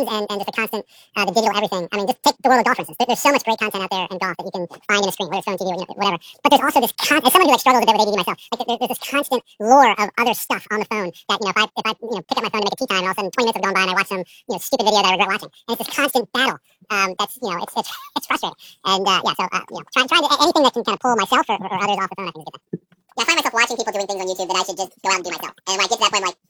phones and just the constant, the digital everything. I mean, just take the world of golf, for instance. There's so much great content out there in golf that you can find in a screen, whether it's phone, TV, or whatever. But there's also this as someone who like struggles a bit with ADD myself, like there's this constant lure of other stuff on the phone that if I pick up my phone to make a tea time, and all of a sudden 20 minutes have gone by and I watch some stupid video that I regret watching, and it's this constant battle. That's it's frustrating. And trying anything that can kind of pull myself or others off the phone, I think is good. Yeah, I find myself watching people doing things on YouTube that I should just go out and do myself. And when I get to that point, I'm like,